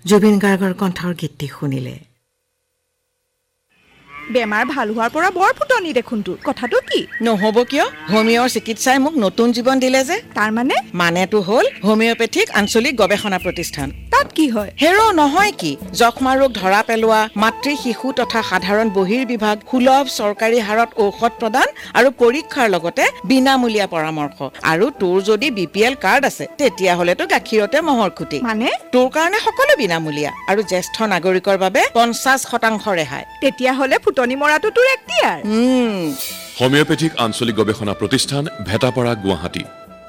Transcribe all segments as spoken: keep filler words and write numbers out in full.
জুবিন গাৰ্গৰ কণ্ঠৰ গীতটি শুনিলে। বেমাৰ ভাল হোৱাৰ পৰা বৰ ফুটনি দেখোন তোৰ কথাটো কি নহব কিয় হোমিঅৰ চিকিৎসাই মোক নতুন জীৱন দিলে যে তাৰ মানে মানেটো হ'ল হোমিওপেথিক আঞ্চলিক গৱেষণা প্ৰতিষ্ঠান তাত কি হয় হেৰো নহয় কি যক্ষ্মা ৰোগ ধৰা পেলোৱা মাতৃ শিশু তথা সাধাৰণ বহিৰ বিভাগ সুলভ চৰকাৰী হাৰত ঔষধ প্ৰদান আৰু পৰীক্ষাৰ লগতে বিনামূলীয়া পৰামৰ্শ আৰু তোৰ যদি বিপিএল কাৰ্ড আছে তেতিয়া হলেতো গাখীৰতে মহৰ খুটি মানে তোৰ কাৰণে সকলো বিনামূলীয়া আৰু জ্যেষ্ঠ নাগৰিকৰ বাবে পঞ্চাশ শতাংশ ৰেহাই তেতিয়া হলে ফুটনি মৰাটো তোৰ এক্টিয়াৰ উম হোমিওপেথিক আঞ্চলিক গৱেষণা প্ৰতিষ্ঠান Bhetapara Guwahati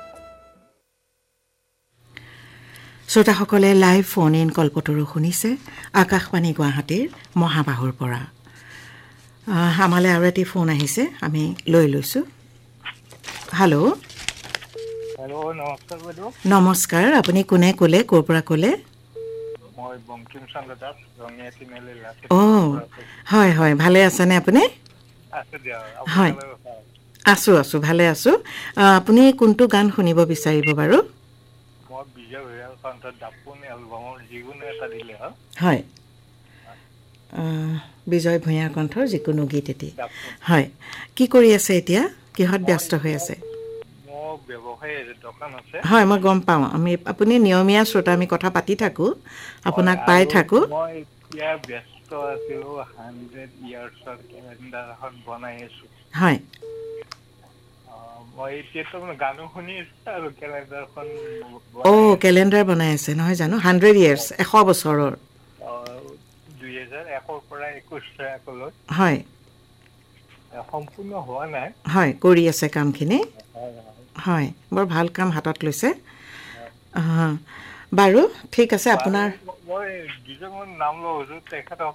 শ্ৰোতাসকলে live phone in কল্পতৰু শুনিছে আকাশবাণী গুৱাহাটীৰ মহাবাহুৰ পৰা আমালৈ আৰু এটি ফোন আহিছে আমি লৈ লৈছোঁ হেল্ল' হেল্ল' নমস্কাৰ বাইদেউ নমস্কাৰ আপুনি কোনে ক'লে ক'ৰ পৰা ক'লে মই বংকিম চন্দ্ৰ দাস ৰঙিয়া তিনিআলি লাচিত অঁ হয় হয় ভালে আছেনে আপুনি আছে দিয়া হয় আছোঁ আছোঁ ভালে আছোঁ আপুনি কোনটো গান শুনিব বিচাৰিব বাৰু মই বিজয় ভূঞাৰ কণ্ঠত দাপোনি এলবামৰ যিকোনো এটা দিলে হয় হয় বিজয় ভূঞাৰ কণ্ঠৰ যিকোনো গীত এটি হয় কি কৰি আছে এতিয়া কিহত ব্যস্ত হৈ আছে মোৰ ব্যৱসায় দোকান আছে হয় মই গম পাওঁ আমি আপুনি নিয়মীয়া শ্ৰোতা আমি কথা পাতি থাকোঁ আপোনাক পাই থাকোঁ মই এতিয়া ব্যস্ত আছিলোঁ হাণ্ড্ৰেড ইয়াৰ্ছৰ কেলেণ্ডাৰ এখন বনাই আছোঁ হয় মই এতিয়াতো গানো শুনি আছোঁ আৰু কেলেণ্ডাৰখন অ' কেলেণ্ডাৰ বনাই আছে নহয় জানো হাণ্ড্ৰেড ইয়াৰ্ছ এশ বছৰৰ দুই হেজাৰ একৰ পৰা একৈছ চনলৈ হয় সম্পূৰ্ণ হোৱা নাই হয় কৰি আছে কামখিনি হয় বৰ ভাল কাম হাতত লৈছে বাৰু ঠিক আছে আপোনাৰ মই দুজনমান নাম লৈছোঁ তেখেতক